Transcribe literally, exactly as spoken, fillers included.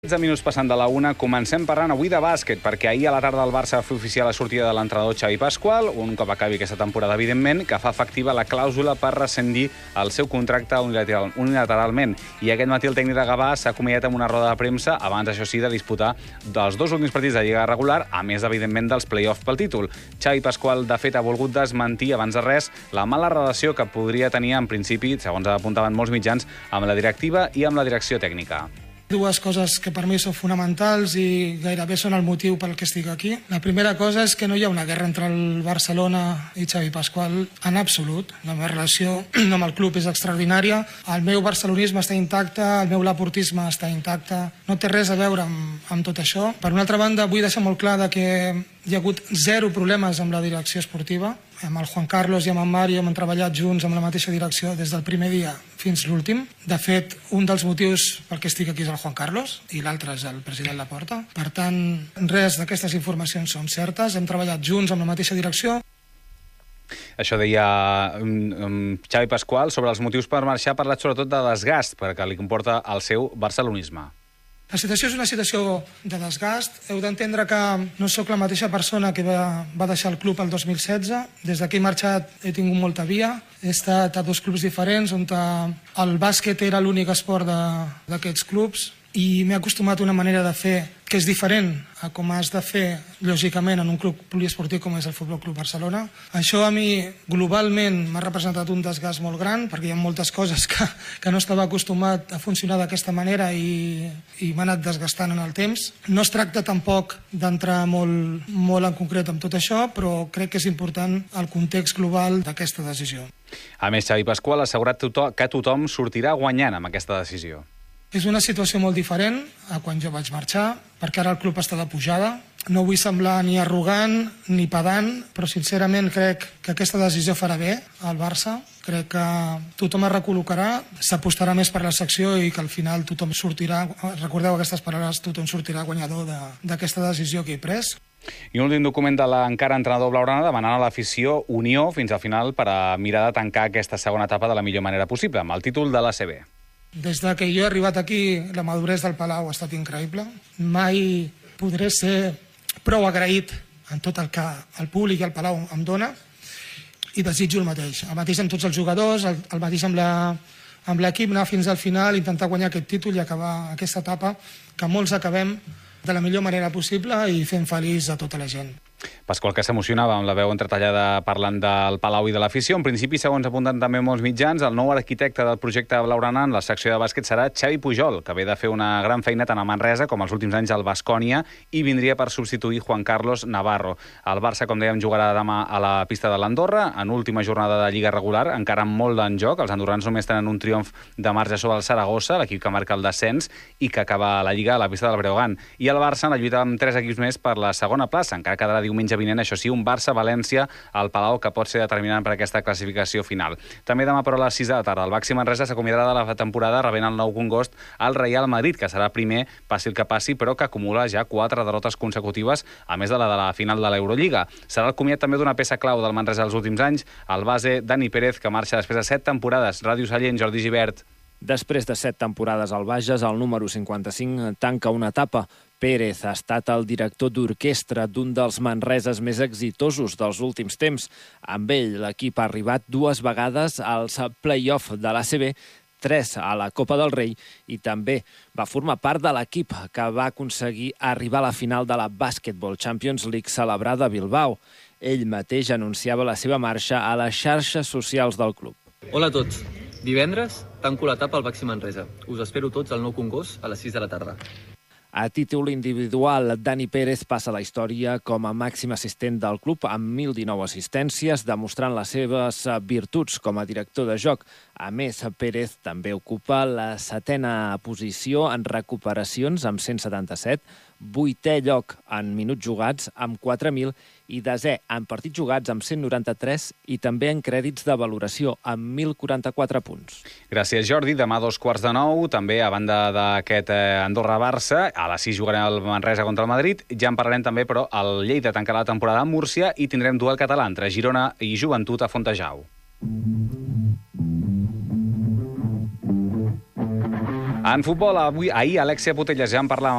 setze minuts passant de la una, comencem parlant avui de bàsquet, perquè ahir a la tarda el Barça va fer oficial la sortida de l'entrenador Xavi Pascual, un cop acabi aquesta temporada, evidentment, que fa efectiva la clàusula per rescindir el seu contracte unilateral, unilateralment. I aquest matí el tècnic de Gavà s'ha acomiadat amb una roda de premsa, abans, això sí, de disputar dels dos últims partits de Lliga regular, a més, evidentment, dels play-offs pel títol. Xavi Pascual, de fet, ha volgut desmentir, abans de res, la mala relació que podria tenir, en principi, segons apuntaven molts mitjans, amb la directiva i amb la direcció tècnica. Dues coses que per mi són fonamentals i gairebé són el motiu pel que estic aquí. La primera cosa és que no hi ha una guerra entre el Barcelona i Xavi Pascual en absolut. La meva relació amb el club és extraordinària. El meu barcelonisme està intacte, el meu laportisme està intacte. No té res a veure amb, amb tot això. Per una altra banda, vull deixar molt clar que hi ha hagut zero problemes amb la direcció esportiva. Amb el Juan Carlos i amb en Mario hem treballat junts amb la mateixa direcció des del primer dia fins l'últim. De fet, un dels motius pel que estic aquí és el Juan Carlos i l'altre és el president Laporta. Per tant, res d'aquestes informacions són certes. Hem treballat junts amb la mateixa direcció. Això deia um, Xavi Pascual sobre els motius per marxar, ha parlat sobretot de desgast perquè li comporta el seu barcelonisme. La situació és una situació de desgast. Heu d'entendre que no sóc la mateixa persona que va, va deixar el club el dos mil setze. Des que he marxat he tingut molta via. He estat a dos clubs diferents on el bàsquet era l'únic esport d'aquests clubs i m'he acostumat a una manera de fer que és diferent a com has de fer, lògicament, en un club poliesportiu com és el Futbol Club Barcelona. Això a mi, globalment, m'ha representat un desgast molt gran, perquè hi ha moltes coses que, que no estava acostumat a funcionar d'aquesta manera i, i m'ha anat desgastant en el temps. No es tracta tampoc d'entrar molt, molt en concret amb tot això, però crec que és important el context global d'aquesta decisió. A més, Xavi Pascual ha assegurat que tothom sortirà guanyant amb aquesta decisió. És una situació molt diferent a quan jo vaig marxar, perquè ara el club està de pujada. No vull semblar ni arrogant ni pedant, però sincerament crec que aquesta decisió farà bé al Barça. Crec que tothom es recol·locarà, s'apostarà més per la secció i que al final tothom sortirà, recordeu aquestes paraules, tothom sortirà guanyador d'aquesta decisió que he pres. I un últim document de l'encara entrenador blaugrana demanant a l'afició unió fins al final per a mirar de tancar aquesta segona etapa de la millor manera possible, amb el títol de l'A C B. Des que jo he arribat aquí, la maduresa del Palau ha estat increïble. Mai podré ser prou agraït en tot el que el públic i el Palau em dona i desitjo el mateix. El mateix amb tots els jugadors, el, el mateix amb l'equip, anar fins al final, intentar guanyar aquest títol i acabar aquesta etapa, que molts acabem de la millor manera possible i fent feliç a tota la gent. Pascual, que s'emocionava amb la veu entretallada parlant del Palau i de l'afició. En principi, segons apunten també molts mitjans, el nou arquitecte del projecte blaugrana en la secció de bàsquet serà Xavi Pujol, que ve de fer una gran feina tant a Manresa com els últims anys al Baskonia i vindria per substituir Juan Carlos Navarro. El Barça, com dèiem, jugarà demà a la pista de l'Andorra, en última jornada de Lliga regular, encara amb molt en joc. Els andorrans només tenen un triomf de marge sobre el Saragossa, l'equip que marca el descens i que acaba la Lliga a la pista del Breogán. I el Barça en la lluita amb tres equips més per la segona plaça, encara quedarà diumenge vinent, això sí, un Barça-València al Palau que pot ser determinant per aquesta classificació final. També demà, però, a les sis de la tarda, el Baxi Manresa s'acomiadarà de la temporada rebent el nou congost al Real Madrid, que serà primer, passi el que passi, però que acumula ja quatre derrotes consecutives, a més de la de la final de l'Eurolliga. Serà el comiat també d'una peça clau del Manresa dels últims anys, el base Dani Pérez, que marxa després de set temporades. Ràdio Sallent, Jordi Gibert. Després de set temporades al Bages, el número cinquanta-cinc tanca una etapa. Pérez ha estat el director d'orquestra d'un dels manreses més exitosos dels últims temps. Amb ell, l'equip ha arribat dues vegades als play-off de l'A C B, tres a la Copa del Rei i també va formar part de l'equip que va aconseguir arribar a la final de la Basketball Champions League celebrada a Bilbao. Ell mateix anunciava la seva marxa a les xarxes socials del club. Hola a tots. Divendres tanco l'etapa al Baxi Manresa. Us espero tots al nou congost a les sis de la tarda. A títol individual, Dani Pérez passa a la història com a màxim assistent del club amb mil dinou assistències, demostrant les seves virtuts com a director de joc. A més, Pérez també ocupa la setena posició en recuperacions amb cent setanta-set, vuitè lloc en minuts jugats amb quatre mil i desè en partits jugats amb cent noranta-tres i també en crèdits de valoració amb mil quaranta-quatre punts. Gràcies, Jordi. Demà a dos quarts de nou, també a banda d'aquest Andorra-Barça, a les sis jugarem el Manresa contra el Madrid. Ja en parlarem també, però el Lleida tancarà la temporada a Múrcia i tindrem duel català entre Girona i Joventut a Fontejau. En futbol, avui, ahir, Alexia Putellas, ja en parlàvem